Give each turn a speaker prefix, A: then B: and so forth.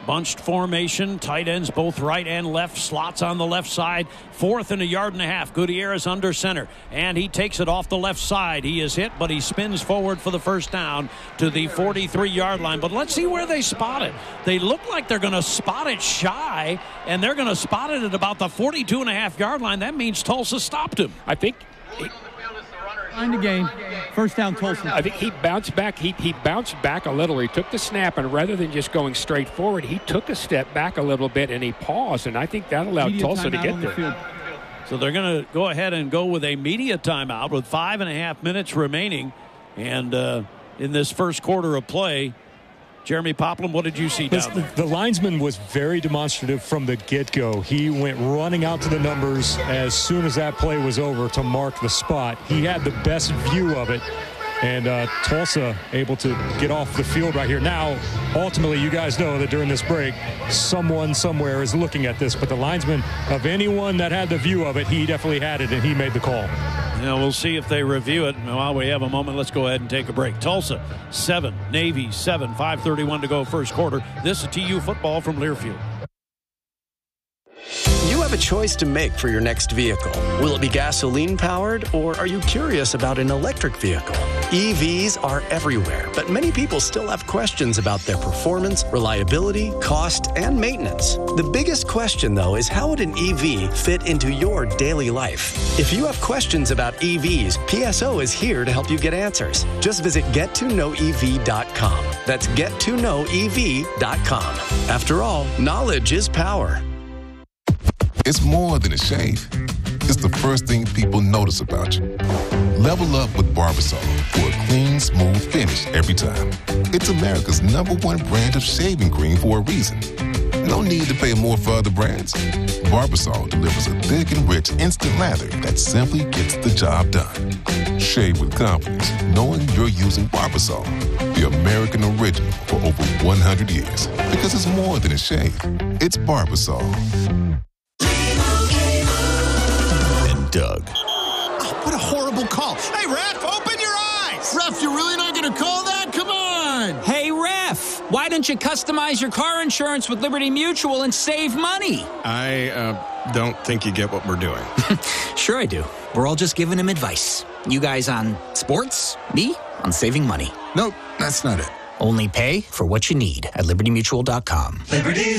A: Bunched formation, tight ends both right and left, slots on the left side. 4th and 1.5 yards. Gutierrez under center, and he takes it off the left side. He is hit, but he spins forward for the first down to the 43-yard line. But let's see where they spot it. They look like they're going to spot it shy, and they're going to spot it at about the 42.5-yard line. That means Tulsa stopped him.
B: I think
C: Find the game. First down, Tulsa.
B: I think he bounced back. He bounced back a little. He took the snap, and rather than just going straight forward, he took a step back a little bit, and he paused, and I think that allowed Tulsa to get there.
A: So they're going to go ahead and go with a media timeout with 5.5 minutes remaining. And in this first quarter of play, Jeremy Poplin, what did you see down there?
D: The linesman was very demonstrative from the get-go. He went running out to the numbers as soon as that play was over to mark the spot. He had the best view of it, and Tulsa able to get off the field right here. Now, ultimately, you guys know that during this break, someone somewhere is looking at this, but the linesman, of anyone that had the view of it, he definitely had it, and he made the call.
A: Yeah, we'll see if they review it. While we have a moment, let's go ahead and take a break. Tulsa, 7, Navy, 7, 5:31 to go first quarter. This is TU football from Learfield.
E: You have a choice to make for your next vehicle. Will it be gasoline-powered, or are you curious about an electric vehicle? EVs are everywhere, but many people still have questions about their performance, reliability, cost, and maintenance. The biggest question, though, is how would an EV fit into your daily life? If you have questions about EVs, PSO is here to help you get answers. Just visit GetToKnowEV.com. That's GetToKnowEV.com. After all, knowledge is power.
F: It's more than a shave. It's the first thing people notice about you. Level up with Barbasol for a clean, smooth finish every time. It's America's #1 brand of shaving cream for a reason. No need to pay more for other brands. Barbasol delivers a thick and rich instant lather that simply gets the job done. Shave with confidence, knowing you're using Barbasol, the American original for over 100 years. Because it's more than a shave. It's Barbasol.
G: Doug.
H: Oh, what a horrible call. Hey, ref, open your eyes. Ref, you're really not going to call that? Come on.
I: Hey, ref, why don't you customize your car insurance with Liberty Mutual and save money?
H: I don't think you get what we're doing.
I: Sure I do. We're all just giving him advice. You guys on sports, me on saving money.
H: Nope, that's not it.
I: Only pay for what you need at LibertyMutual.com.
J: Liberty